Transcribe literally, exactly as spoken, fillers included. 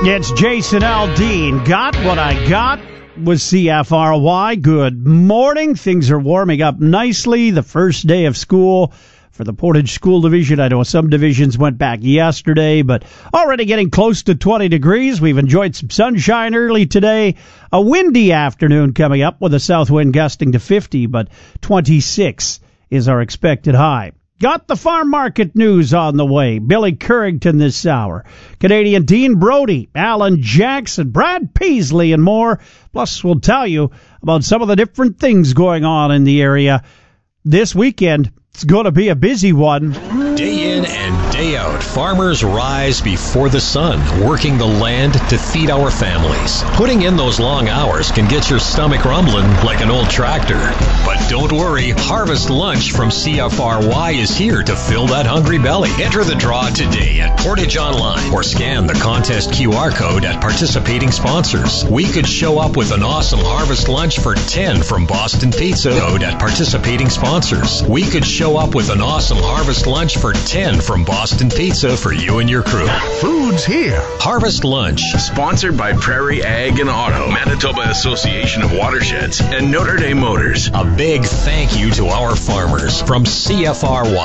It's Jason Aldean. Got what I got with C F R Y. Good morning. Things are warming up nicely. The first day of school for the Portage School Division. I know some divisions went back yesterday, but already getting close to twenty degrees. We've enjoyed some sunshine early today. A windy afternoon coming up with a south wind gusting to fifty, but twenty-six is our expected high. Got the farm market news on the way. Billy Currington this hour. Canadian Dean Brody, Alan Jackson, Brad Paisley, and more. Plus, we'll tell you about some of the different things going on in the area this weekend. It's going to be a busy one. Day in and day out, farmers rise before the sun, working the land to feed our families. Putting in those long hours can get your stomach rumbling like an old tractor. But don't worry, Harvest Lunch from C F R Y is here to fill that hungry belly. Enter the draw today at Portage Online or scan the contest Q R code at participating sponsors. We could show up with an awesome Harvest Lunch for ten from Boston Pizza code at participating sponsors. We could show up with an awesome Harvest Lunch for ten from Boston Pizza for you and your crew. Food's here. Harvest Lunch. Sponsored by Prairie Ag and Auto, Manitoba Association of Watersheds, and Notre Dame Motors. A big thank you to our farmers from C F R Y.